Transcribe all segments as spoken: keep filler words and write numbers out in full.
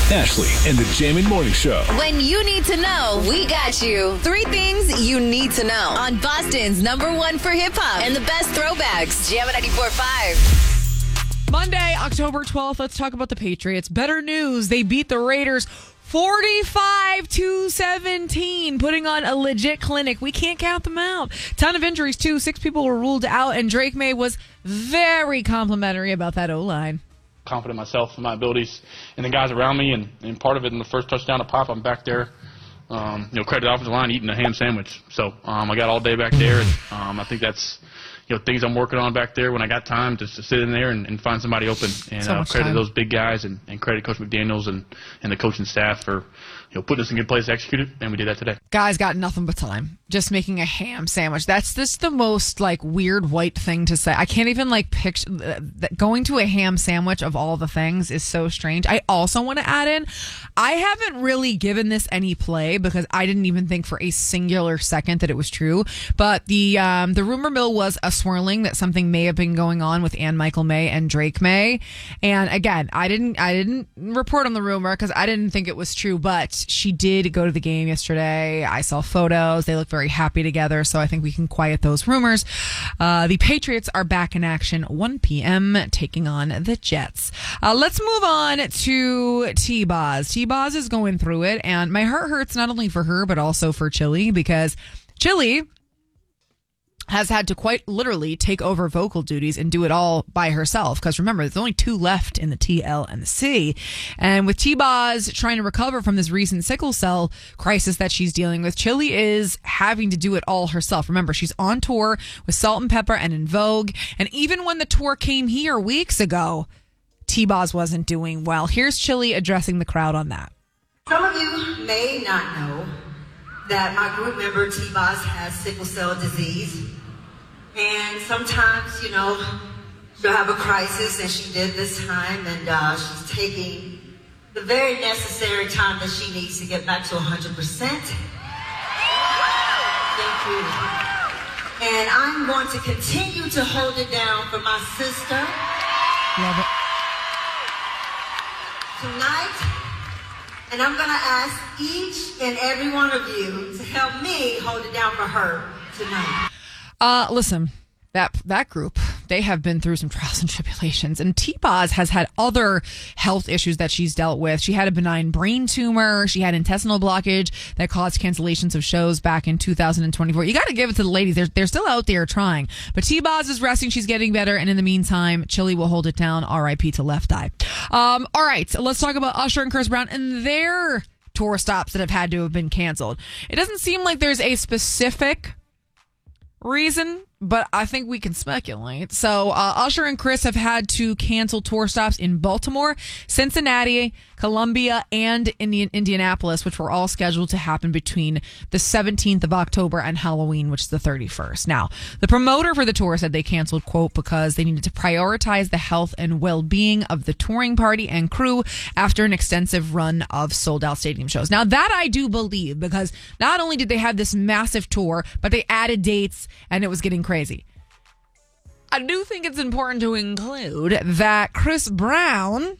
Ashley and the Jammin' Morning Show. When you need to know, we got you. Three things you need to know on Boston's number one for hip-hop and the best throwbacks. Jammin' ninety-four point five. Monday, October twelfth, let's talk about the Patriots. Better news, they beat the Raiders forty-five to seventeen, putting on a legit clinic. We can't count them out. Ton of injuries, too. Six people were ruled out, and Drake May was very complimentary about that O-line. Confident in myself and my abilities and the guys around me, and, and part of it in the first touchdown to Pop, I'm back there, um, you know, credit the offensive line eating a ham sandwich. So um, I got all day back there, and um, I think that's, you know, things I'm working on back there when I got time just to sit in there and, and find somebody open. And so uh, credit time. those big guys and, and credit Coach McDaniels and, and the coaching staff for, you know, putting us in a good place to execute it, and we did that today. Guys got nothing but time. Just making a ham sandwich. That's just the most, like, weird white thing to say. I can't even, like, picture that going to a ham sandwich of all the things is so strange. I also want to add in, I haven't really given this any play because I didn't even think for a singular second that it was true. But the um, the rumor mill was a swirling that something may have been going on with Ann Michael May and Drake May. And again, I didn't I didn't report on the rumor because I didn't think it was true. But she did go to the game yesterday. I saw photos. They look very happy together. So I think we can quiet those rumors. Uh, the Patriots are back in action one p.m. taking on the Jets. Uh, let's move on to T-Boz. T-Boz is going through it, and my heart hurts not only for her but also for Chili, because Chili has had to quite literally take over vocal duties and do it all by herself. Because remember, there's only two left in the T, L, and the C. And with T-Boz trying to recover from this recent sickle cell crisis that she's dealing with, Chili is having to do it all herself. Remember, she's on tour with Salt and Pepper and In Vogue. And even when the tour came here weeks ago, T-Boz wasn't doing well. Here's Chili addressing the crowd on that. Some of you may not know that my group member T-Boz has sickle cell disease. And sometimes, you know, she'll have a crisis, and she did this time, and uh, she's taking the very necessary time that she needs to get back to one hundred percent. Thank you. And I'm going to continue to hold it down for my sister. Love it. Tonight, and I'm going to ask each and every one of you to help me hold it down for her tonight. Uh, listen, that that group, they have been through some trials and tribulations, and T-Boz has had other health issues that she's dealt with. She had a benign brain tumor. She had intestinal blockage that caused cancellations of shows back in two thousand twenty-four. You got to give it to the ladies. They're, they're still out there trying. But T-Boz is resting. She's getting better. And in the meantime, Chili will hold it down. R I P to Left Eye. Um, all right, so let's talk about Usher and Chris Brown and their tour stops that have had to have been canceled. It doesn't seem like there's a specific reason, but I think we can speculate. So uh, Usher and Chris have had to cancel tour stops in Baltimore, Cincinnati, Columbia, and Indian- Indianapolis, which were all scheduled to happen between the seventeenth of October and Halloween, which is the thirty-first. Now, the promoter for the tour said they canceled, quote, because they needed to prioritize the health and well-being of the touring party and crew after an extensive run of sold-out stadium shows. Now, that I do believe, because not only did they have this massive tour, but they added dates, and it was getting crazy. I do think it's important to include that Chris Brown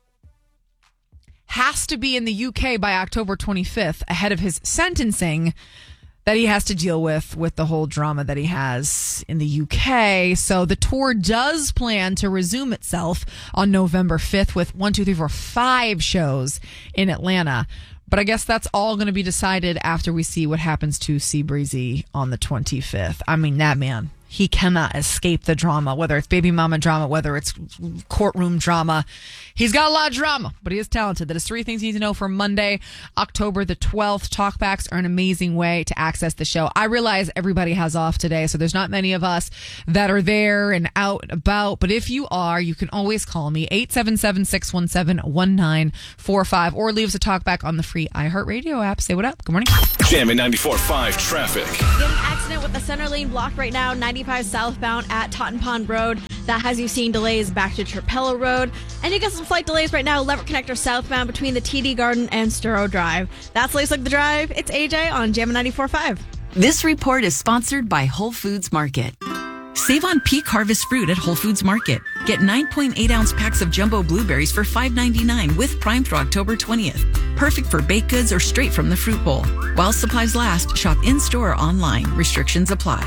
has to be in the U K by October twenty-fifth ahead of his sentencing that he has to deal with with the whole drama that he has in the U K. So the tour does plan to resume itself on November fifth with one, two, three, four, five shows in Atlanta. But I guess that's all going to be decided after we see what happens to Seabreezy on the twenty-fifth. I mean, that man, he cannot escape the drama, whether it's baby mama drama, whether it's courtroom drama. He's got a lot of drama, but he is talented. That is three things you need to know for Monday, October the twelfth. Talkbacks are an amazing way to access the show. I realize everybody has off today, so there's not many of us that are there and out and about. But if you are, you can always call me, eight seven seven, six one seven, one nine four five, or leave us a talkback on the free iHeartRadio app. Say what up. Good morning. Jammin' ninety-four point five traffic. Getting accident with the center lane blocked right now, ninety-five southbound at Totten Pond Road. That has you seeing delays back to Trapello Road. And you get some flight delays right now, Leverett Connector southbound between the T D Garden and Sturrow Drive. That's Lace Like the Drive. It's A J on Jammin' ninety-four point five. This report is sponsored by Whole Foods Market. Save on peak harvest fruit at Whole Foods Market. Get nine point eight ounce packs of jumbo blueberries for five ninety-nine with Prime through October twentieth. Perfect for baked goods or straight from the fruit bowl. While supplies last, shop in-store or online. Restrictions apply.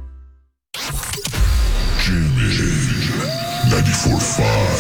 Jimmy, ninety-four point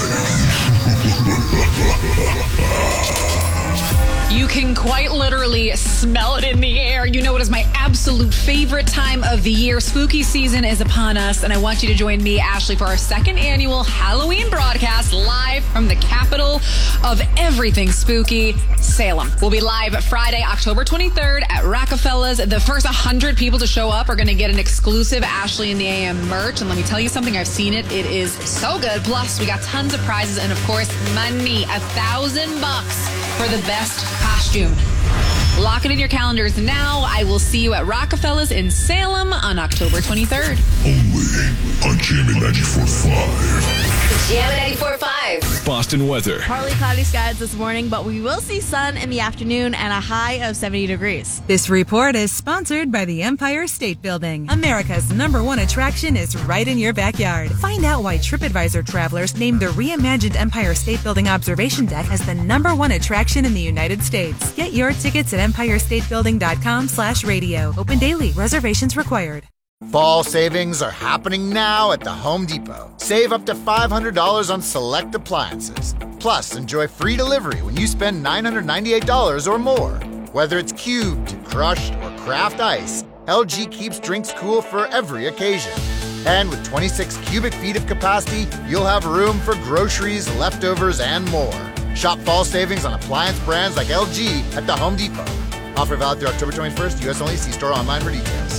five. You can quite literally smell it in the air. You know it is my absolute favorite time of the year. Spooky season is upon us, and I want you to join me, Ashley, for our second annual Halloween broadcast live from the capital of everything spooky, Salem. We'll be live Friday, October twenty-third at Rockefeller's. The first one hundred people to show up are going to get an exclusive Ashley in the A M merch, and let me tell you something, I've seen it. It is so good. Plus, we got tons of prizes and, of course, money. A thousand bucks for the best costume. Lock it in your calendars now. I will see you at Rockefeller's in Salem on October twenty-third. Only on Jammin' ninety-four point five. Jammin' ninety-four point five. Boston weather. Partly cloudy skies this morning, but we will see sun in the afternoon and a high of seventy degrees. This report is sponsored by the Empire State Building. America's number one attraction is right in your backyard. Find out why TripAdvisor travelers named the reimagined Empire State Building observation deck as the number one attraction in the United States. Get your tickets at empire state building dot com slash radio. Open daily. Reservations required. Fall savings are happening now at the Home Depot. Save up to five hundred dollars on select appliances. Plus, enjoy free delivery when you spend nine hundred ninety-eight dollars or more. Whether it's cubed, crushed, or craft ice, L G keeps drinks cool for every occasion. And with twenty-six cubic feet of capacity, you'll have room for groceries, leftovers, and more. Shop fall savings on appliance brands like L G at the Home Depot. Offer valid through October twenty-first, U S only. See store online for details.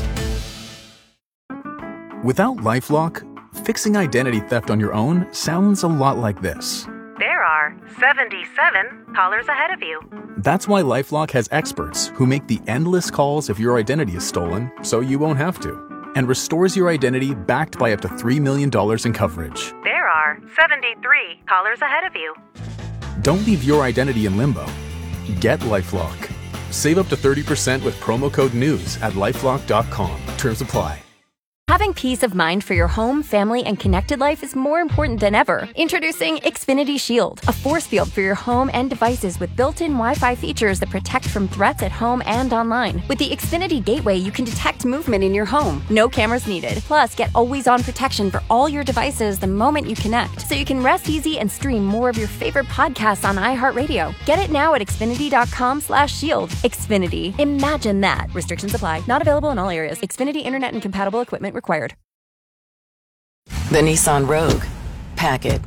Without LifeLock, fixing identity theft on your own sounds a lot like this. There are seventy-seven callers ahead of you. That's why LifeLock has experts who make the endless calls if your identity is stolen so you won't have to, and restores your identity backed by up to three million dollars in coverage. There are seventy-three callers ahead of you. Don't leave your identity in limbo. Get LifeLock. Save up to thirty percent with promo code NEWS at lifelock dot com. Terms apply. Having peace of mind for your home, family, and connected life is more important than ever. Introducing Xfinity Shield, a force field for your home and devices with built-in Wi-Fi features that protect from threats at home and online. With the Xfinity Gateway, you can detect movement in your home. No cameras needed. Plus, get always-on protection for all your devices the moment you connect, so you can rest easy and stream more of your favorite podcasts on iHeartRadio. Get it now at xfinity dot com slash shield. Xfinity. Imagine that. Restrictions apply. Not available in all areas. Xfinity Internet and compatible equipment required. The Nissan Rogue. Pack it.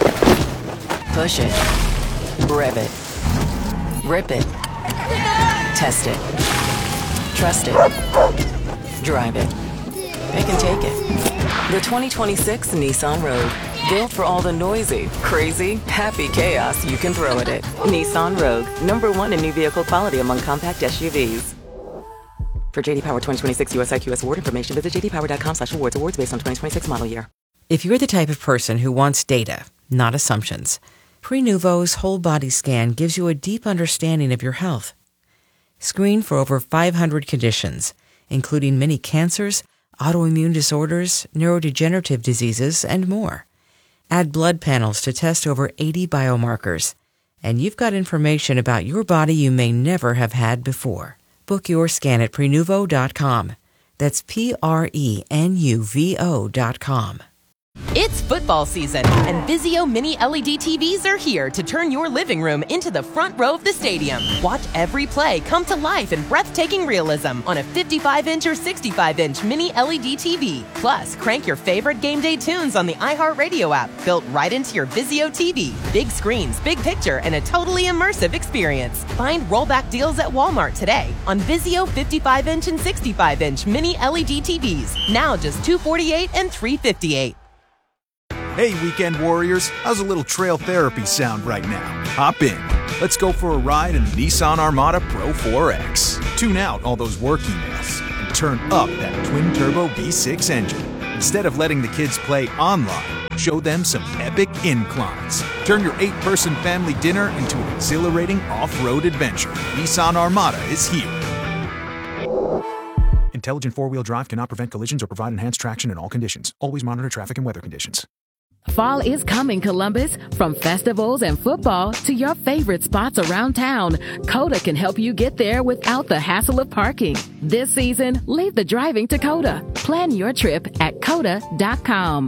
Push it. Rev it. Rip it. Test it. Trust it. Drive it. Pick and take it. The twenty twenty-six Nissan Rogue. Built for all the noisy, crazy, happy chaos you can throw at it. Nissan Rogue. Number one in new vehicle quality among compact S U Vs. For J D Power twenty twenty-six U S I Q S award information, visit j d power dot com slash awards. Awards based on twenty twenty-six model year. If you're the type of person who wants data, not assumptions, Prenuvo's whole body scan gives you a deep understanding of your health. Screen for over five hundred conditions, including many cancers, autoimmune disorders, neurodegenerative diseases, and more. Add blood panels to test over eighty biomarkers, and you've got information about your body you may never have had before. Book your scan at Prenuvo dot com. That's P R E N U V O dot com. It's football season, and Vizio Mini L E D T Vs are here to turn your living room into the front row of the stadium. Watch every play come to life in breathtaking realism on a fifty-five inch or sixty-five inch Mini L E D T V. Plus, crank your favorite game day tunes on the iHeartRadio app, built right into your Vizio T V. Big screens, big picture, and a totally immersive experience. Find rollback deals at Walmart today on Vizio fifty-five inch and sixty-five inch Mini L E D T Vs. Now just two hundred forty-eight dollars and three hundred fifty-eight dollars. Hey, weekend warriors, how's a little trail therapy sound right now? Hop in. Let's go for a ride in the Nissan Armada Pro four X. Tune out all those work emails and turn up that twin-turbo V six engine. Instead of letting the kids play online, show them some epic inclines. Turn your eight-person family dinner into an exhilarating off-road adventure. Nissan Armada is here. Intelligent four-wheel drive cannot prevent collisions or provide enhanced traction in all conditions. Always monitor traffic and weather conditions. Fall is coming, Columbus. From festivals and football to your favorite spots around town, Coda can help you get there without the hassle of parking. This season, leave the driving to Coda. Plan your trip at coda dot com.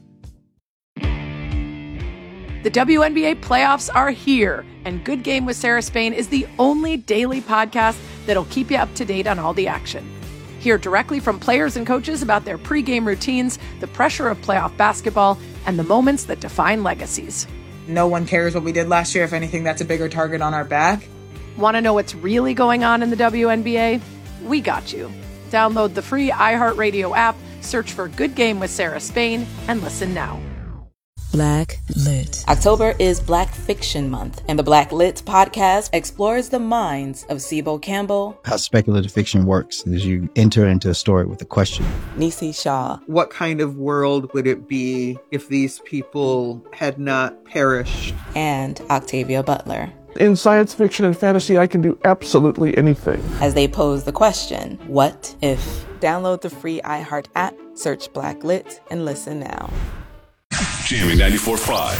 The W N B A playoffs are here, and Good Game with Sarah Spain is the only daily podcast that'll keep you up to date on all the action. Hear directly from players and coaches about their pregame routines, the pressure of playoff basketball, and the moments that define legacies. No one cares what we did last year. If anything, that's a bigger target on our back. Want to know what's really going on in the W N B A? We got you. Download the free iHeartRadio app, search for Good Game with Sarah Spain, and listen now. Black Lit. October is Black Fiction Month, and the Black Lit podcast explores the minds of Sibo Campbell. How speculative fiction works is you enter into a story with a question. Nisi Shaw. What kind of world would it be if these people had not perished? And Octavia Butler. In science fiction and fantasy, I can do absolutely anything. As they pose the question, what if? Download the free iHeart app, search Black Lit, and listen now. Jamming ninety-four point five.